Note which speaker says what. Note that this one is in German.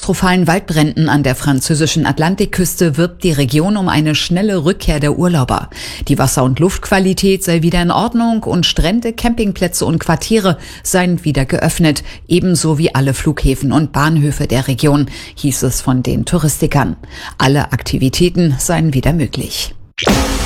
Speaker 1: katastrophalen Waldbränden an der französischen Atlantikküste wirbt die Region um eine schnelle Rückkehr der Urlauber. Die Wasser- und Luftqualität sei wieder in Ordnung und Strände, Campingplätze und Quartiere seien wieder geöffnet, ebenso wie alle Flughäfen und Bahnhöfe der Region, hieß es von den Touristikern. Alle Aktivitäten seien wieder möglich.